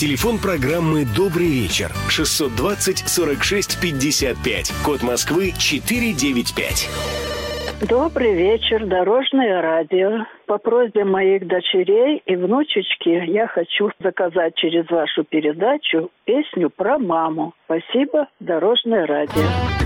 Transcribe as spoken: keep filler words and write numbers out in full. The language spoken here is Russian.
Телефон программы «Добрый вечер» шестьсот двадцать сорок шесть пятьдесят пять. Код Москвы четыреста девяносто пять. Добрый вечер, Дорожное радио. По просьбе моих дочерей и внучечки я хочу заказать через вашу передачу песню про маму. Спасибо, Дорожное радио.